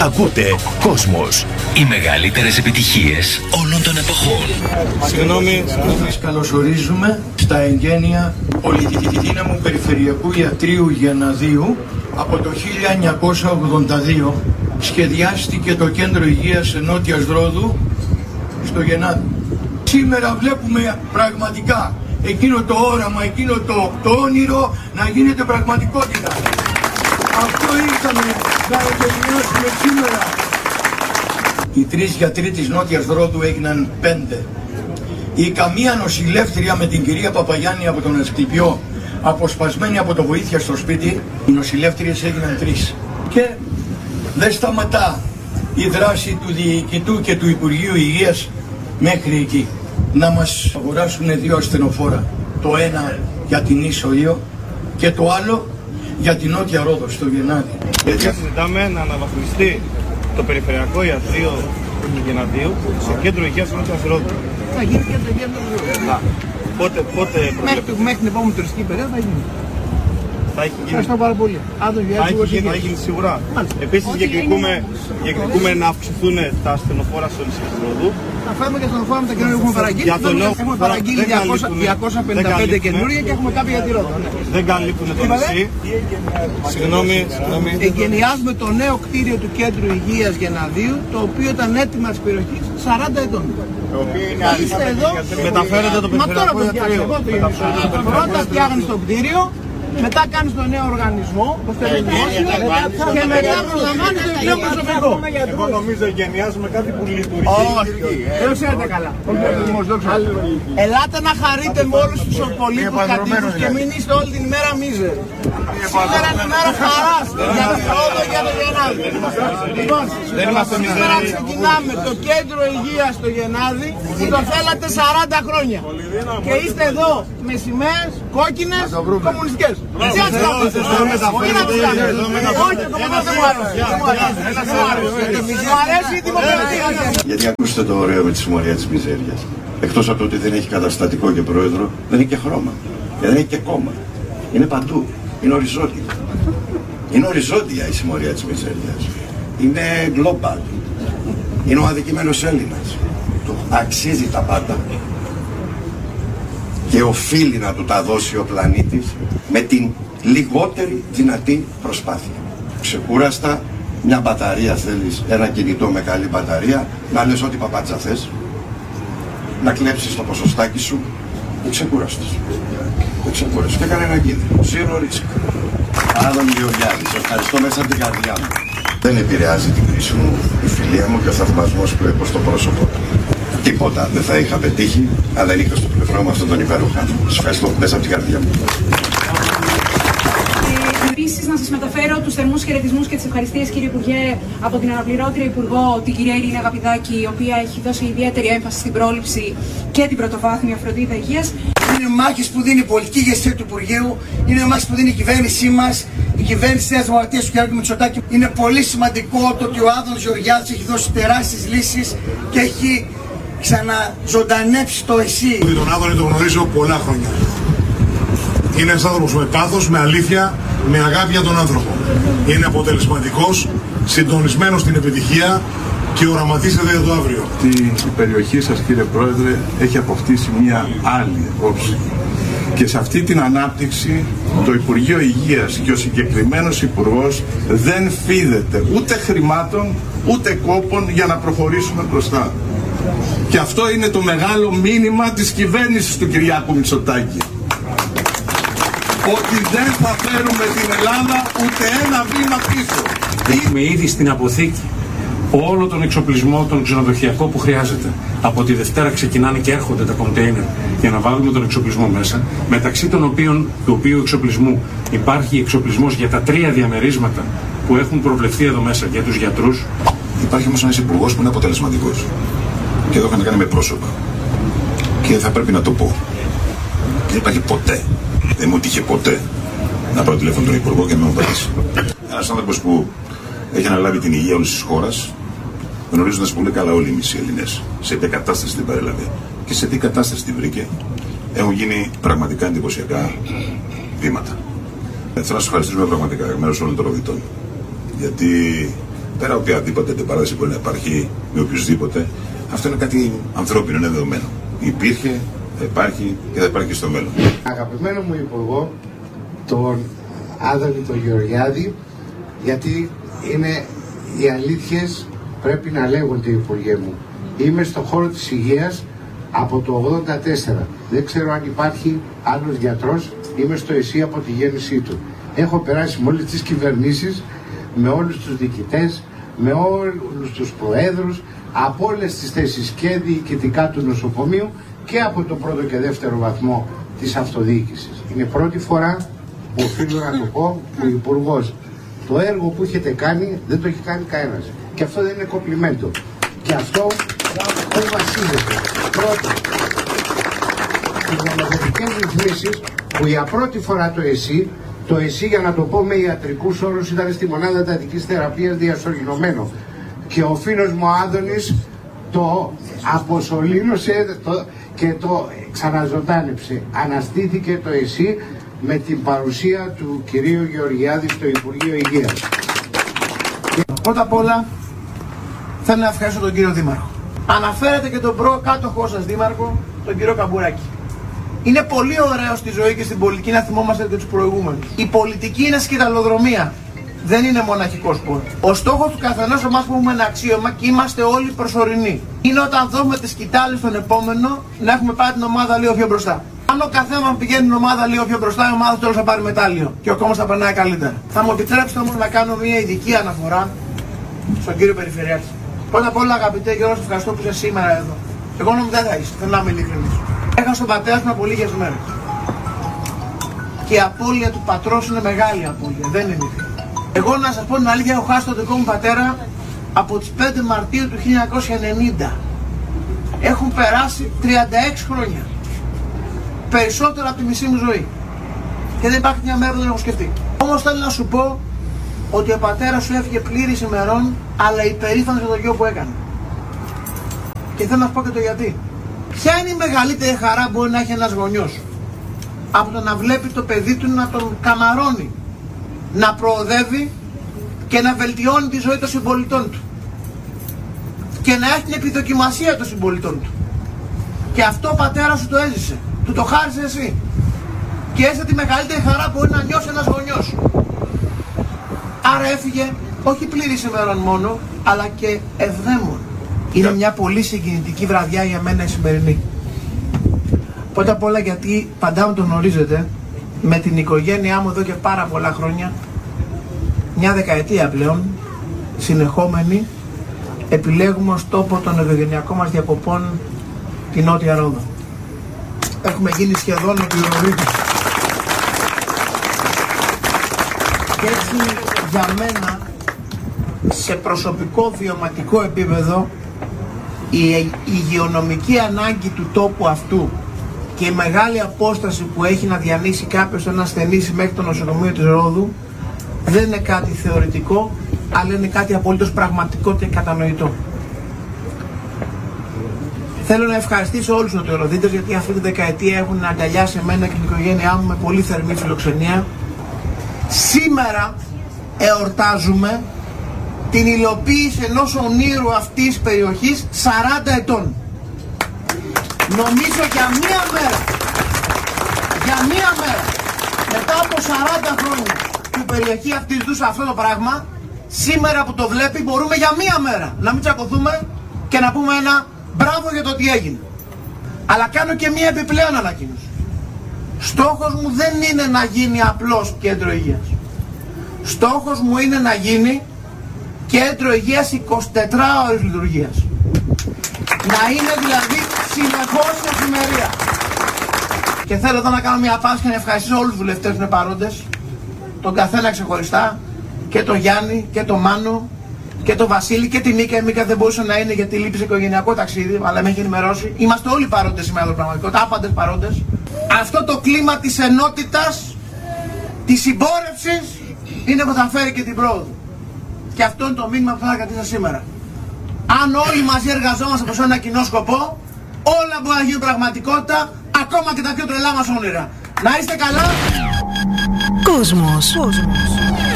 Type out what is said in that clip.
Ακούτε Κόσμος. Οι μεγαλύτερες επιτυχίες όλων των εποχών. Συγγνώμη. Καλωσορίζουμε στα εγγένεια Πολυδύναμου Περιφερειακού Ιατρείου Γεναδίου. Από το 1982 σχεδιάστηκε το Κέντρο Υγείας Νότιας Ρόδου στο Γενάδι. Σήμερα βλέπουμε πραγματικά εκείνο το όραμα, εκείνο το όνειρο να γίνεται πραγματικότητα. Αυτό ήρθαμε να εγκαινιάσουμε σήμερα. Οι 3 γιατροί της Νότιας Ρόδου έγιναν 5. Η καμία νοσηλεύτρια με την κυρία Παπαγιάννη από τον Ασκληπιό, αποσπασμένη από το βοήθεια στο σπίτι, οι νοσηλεύτριες έγιναν 3. Και δεν σταματά η δράση του Διοικητού και του Υπουργείου Υγείας μέχρι εκεί. Να μας αγοράσουν 2 ασθενοφόρα. Το ένα για την Ίσο Ήο και το άλλο για την Νότια Ρόδο στο Γενάδι. Συζητάμε να αναβαθμιστεί το Περιφερειακό Ιατρείο Γεναδίου σε Κέντρο Υγείας Νότιας Ρόδου. Θα γίνει Κέντρο Υγείας Νότιας Ρόδου. Πότε μέχρι την επόμενη τουριστική περίοδο θα γίνει. Θα έχει γίνει. Ευχαριστώ πάρα πολύ. Θα γίνει σίγουρα. Επίσης διεκδικούμε να αυξηθούν τα ασθενοφόρα σε όλες τις Ρόδου. Θα φέρουμε και ασθενοφόρα με τα καινούργια που έχουμε παραγγείλει. Έχουμε παραγγείλει 255 καινούργια και έχουμε κάποια για τη Ρόδο. Δεν καλύπτουν το νησί. Συγγνώμη. Εγκαινιάζουμε το νέο κτίριο του Κέντρου Υγείας Γεναδίου, το οποίο ήταν έτοιμα της περιοχής 40 ετών. Είστε εδώ. Μεταφέρετε το Περιφερειακό Ιατρείο. Πρώτα φτιάχνεις το κτίριο, μετά κάνεις τον νέο οργανισμό, και μετά προσλαμβάνεις το νέο προσωπικό. Εγώ νομίζω εγκαινιάζουμε κάτι που λειτουργεί. Όχι, δεν το ξέρετε καλά. Ελάτε να χαρείτε με όλους τους πολίτους κατοίκους και μην είστε όλη την ημέρα μίζερ. Σήμερα είναι μέρα χαράς για την Ρόδο και για το Γενάδι. Λοιπόν, σήμερα ξεκινάμε το Κέντρο Υγείας στο Γενάδι που το θέλατε 40 χρόνια. Και είστε εδώ με σημαίες κόκκινες κομμουνιστικές. Γιατί ακούστε το ωραίο με τη συμμορία της μιζέριας. Εκτός από το ότι δεν έχει καταστατικό και πρόεδρο, δεν έχει και χρώμα. Και δεν έχει και κόμμα. Είναι παντού. Είναι οριζόντια. Είναι οριζόντια η συμμορία της μιζέριας. Είναι global. Είναι ο αδικημένος Έλληνας. Του αξίζει τα πάντα. Και οφείλει να του τα δώσει ο πλανήτης με την λιγότερη δυνατή προσπάθεια. Ξεκούραστα, μια μπαταρία θέλεις, ένα κινητό με καλή μπαταρία, να λες ό,τι παπάτσα θες, να κλέψεις το ποσοστάκι σου, δεν ξεκούραστες. Δεν ξεκούραστες. Και έκανε ένα κίνδυνο. Zero risk. Άδων Γεωργιάδη, σε ευχαριστώ μέσα από την καρδιά μου. Δεν επηρεάζει την κρίση μου, η φιλία μου και ο θαυμασμός που έχω στο πρόσωπο. Τίποτα δεν θα είχα πετύχει αν δεν είχα στο πλευρό μου αυτόν τον υπέροχο άνθρωπο. Σας ευχαριστώ μέσα από την καρδιά μου. Επίσης, να σας μεταφέρω τους θερμούς χαιρετισμούς και τις ευχαριστίες, κύριε Υπουργέ, από την αναπληρώτρια Υπουργό, την κυρία Ειρήνη Αγαπηδάκη, η οποία έχει δώσει ιδιαίτερη έμφαση στην πρόληψη και την πρωτοβάθμια φροντίδα υγείας. Είναι μάχες που δίνει η πολιτική ηγεσία του Υπουργείου, είναι μάχες που δίνει η κυβέρνησή μας, η κυβέρνηση της Νέας Δημοκρατίας του κ. Μητσοτάκη. Είναι πολύ σημαντικό το ότι ο Άδωνης Γεωργιάδης έχει δώσει τεράστιες λύσεις και έχει ξαναζωντανέψει το ΕΣΥ. Τον Άδωνη τον γνωρίζω πολλά χρόνια. Είναι ένας άνθρωπος με πάθος, με αλήθεια, με αγάπη για τον άνθρωπο. Είναι αποτελεσματικός, συντονισμένος στην επιτυχία και οραματίζεται για το αύριο. Η περιοχή σας, κύριε Πρόεδρε, έχει αποκτήσει μια άλλη όψη. Και σε αυτή την ανάπτυξη το Υπουργείο Υγείας και ο συγκεκριμένος Υπουργός δεν φίδεται ούτε χρημάτων ούτε κόπων για να προχωρήσουμε μπροστά. Και αυτό είναι το μεγάλο μήνυμα της κυβέρνησης του Κυριάκου Μητσοτάκη. Ότι δεν θα φέρουμε την Ελλάδα ούτε ένα βήμα πίσω. Έχουμε ήδη στην αποθήκη όλο τον εξοπλισμό, τον ξενοδοχειακό που χρειάζεται. Από τη Δευτέρα ξεκινάνε και έρχονται τα κοντέινερ για να βάλουμε τον εξοπλισμό μέσα. Μεταξύ του οποίου εξοπλισμού υπάρχει εξοπλισμός για τα 3 διαμερίσματα που έχουν προβλεφθεί εδώ μέσα για τους γιατρούς. Υπάρχει όμως ένας υπουργός που είναι αποτελεσματικός. Και εδώ είχαν να κάνει με πρόσωπα. Και θα πρέπει να το πω. Δεν υπάρχει ποτέ, δεν μου τύχε ποτέ να πάρω τηλέφωνο τον Υπουργό και να μου απαντήσει. Ένας άνθρωπος που έχει αναλάβει την υγεία όλης της χώρας, γνωρίζοντας πολύ καλά όλοι οι μισοί Έλληνες σε ποια κατάσταση την παρέλαβε και σε τι κατάσταση την βρήκε, έχουν γίνει πραγματικά εντυπωσιακά βήματα. Θέλω να σας ευχαριστήσουμε πραγματικά εκ μέρους όλων των Ροδιτών. Γιατί Πέρα οποιαδήποτε αντιπαράθεση μπορεί να υπάρχει με οποιουσδήποτε, αυτό είναι κάτι ανθρώπινο, είναι δεδομένο. Υπήρχε, θα υπάρχει και θα υπάρχει και στο μέλλον. Αγαπημένο μου υπουργό, τον Άδωνη τον Γεωργιάδη, γιατί είναι οι αλήθειες πρέπει να λέγονται, υπουργέ μου. Είμαι στον χώρο της υγείας από το 1984. Δεν ξέρω αν υπάρχει άλλος γιατρός. Είμαι στο ΕΣΥ από τη γέννησή του. Έχω περάσει με όλες τις κυβερνήσεις, με όλους τους διοικητές, με όλους τους προέδρους, από όλες τις θέσεις και διοικητικά του νοσοκομείου και από το πρώτο και δεύτερο βαθμό της αυτοδιοίκησης. Είναι πρώτη φορά που οφείλω να το πω που ο Υπουργός το έργο που έχετε κάνει δεν το έχει κάνει κανένας. Και αυτό δεν είναι κομπλιμέντο. Και αυτό δεν βασίζεται. Πρώτον, στις νομοθετικές ρυθμίσεις που για πρώτη φορά το ΕΣΥ, για να το πω με ιατρικούς όρους, ήταν στη μονάδα εντατικής θεραπείας διασωληνωμένο. Και ο φίλος μου ο Άδωνης το αποσωλήνωσε και το ξαναζωντάνεψε. Αναστήθηκε το ΕΣΥ με την παρουσία του κυρίου Γεωργιάδη στο Υπουργείο Υγείας. Πρώτα απ' όλα θέλω να ευχαριστώ τον κύριο Δήμαρχο. Αναφέρετε και τον προκάτοχό σας Δήμαρχο, τον κύριο Καμπουράκη. Είναι πολύ ωραίο στη ζωή και στην πολιτική να θυμόμαστε και τους προηγούμενους. Η πολιτική είναι σκηταλοδρομία. Δεν είναι μοναχικός σπορ. Ο στόχος του καθενός εμάς που έχουμε ένα αξίωμα και είμαστε όλοι προσωρινοί. Είναι όταν δούμε τις σκητάλες στον επόμενο να έχουμε πάρει την ομάδα λίγο πιο μπροστά. Αν ο καθένας πηγαίνει την ομάδα λίγο πιο μπροστά, η ομάδα τέλος θα πάρει μετάλλιο και ο κόμμας θα περνάει καλύτερα. Θα μου επιτρέψετε όμως να κάνω μια ειδική αναφορά στον κύριο Περιφερειάρχη. Πρώτα απ' όλα, αγαπητέ Γιώργο, σας ευχαριστώ που είστε σήμερα εδώ. Εγώ νομίζω δεν θα είστε, θέλω να είμαι ειλικρινής. Έχασα τον πατέρα μου από λίγες μέρες. Και η απώλεια του πατρός είναι μεγάλη απώλεια, δεν είναι μικρή. Εγώ να σας πω την αλήθεια, έχω χάσει τον δικό μου πατέρα από τις 5 Μαρτίου του 1990. Έχουν περάσει 36 χρόνια. Περισσότερο από τη μισή μου ζωή. Και δεν υπάρχει μια μέρα που δεν έχω σκεφτεί. Όμως θέλω να σου πω ότι ο πατέρας σου έφυγε πλήρης ημερών, αλλά υπερήφανος για το γιο που έκανε. Και θέλω να σου πω και το γιατί. Ποια είναι η μεγαλύτερη χαρά που μπορεί να έχει ένας γονιός? Από το να βλέπει το παιδί του να τον καμαρώνει, να προοδεύει και να βελτιώνει τη ζωή των συμπολιτών του. Και να έχει την επιδοκιμασία των συμπολιτών του. Και αυτό ο πατέρας σου το έζησε. Του το χάρισε εσύ. Και έζησε τη μεγαλύτερη χαρά που μπορεί να νιώσει ένας γονιός. Άρα έφυγε όχι πλήρης ημερών μόνο, αλλά και ευδαίμων. Είναι μια πολύ συγκινητική βραδιά για μένα η σημερινή. Πρώτα απ' όλα γιατί παντά μου τον γνωρίζετε, με την οικογένειά μου εδώ και πάρα πολλά χρόνια, μια δεκαετία πλέον, συνεχόμενη, επιλέγουμε ως τόπο των οικογενειακών μας διακοπών την Νότια Ρόδο. Έχουμε γίνει σχεδόν επιρροήτες. Και έτσι για μένα, σε προσωπικό βιωματικό επίπεδο, η υγειονομική ανάγκη του τόπου αυτού και η μεγάλη απόσταση που έχει να διανύσει κάποιος ένα ασθενή μέχρι το νοσοκομείο της Ρόδου δεν είναι κάτι θεωρητικό, αλλά είναι κάτι απολύτως πραγματικό και κατανοητό. Θέλω να ευχαριστήσω όλους τους νοτιοροδίτες, γιατί αυτή τη δεκαετία έχουν αγκαλιάσει εμένα και την οικογένειά μου με πολύ θερμή φιλοξενία. Σήμερα εορτάζουμε την υλοποίηση ενός ονείρου αυτής της περιοχής 40 ετών. Νομίζω για μία μέρα, μετά από 40 χρόνια που η περιοχή αυτή ζούσε αυτό το πράγμα, σήμερα που το βλέπει μπορούμε για μία μέρα να μην τσακωθούμε και να πούμε ένα μπράβο για το τι έγινε. Αλλά κάνω και μία επιπλέον ανακοίνωση. Στόχος μου δεν είναι να γίνει απλώς κέντρο υγείας. Στόχος μου είναι να γίνει κέντρο υγείας 24 ώρες λειτουργίας. Να είναι δηλαδή συνεχώς εφημερία. Και θέλω εδώ να κάνω μια πάση και να ευχαριστήσω όλους τους βουλευτές που είναι παρόντες, τον καθένα ξεχωριστά, και τον Γιάννη και τον Μάνο και τον Βασίλη και τη Μίκα. Η Μίκα δεν μπορούσε να είναι γιατί λείπει σε οικογενειακό ταξίδι, αλλά με έχει ενημερώσει. Είμαστε όλοι παρόντες σήμερα εδώ πραγματικότητα, άπαντες παρόντες. Αυτό το κλίμα της ενότητας, της συμπόρευσης, είναι που θα φέρει και την πρόοδο. Και αυτό είναι το μήνυμα που θα κρατήσω σήμερα. Αν όλοι μαζί εργαζόμαστε προς ένα κοινό σκοπό, όλα μπορούν να γίνουν πραγματικότητα, ακόμα και τα πιο τρελά μας όνειρα. Να είστε καλά. Κόσμος.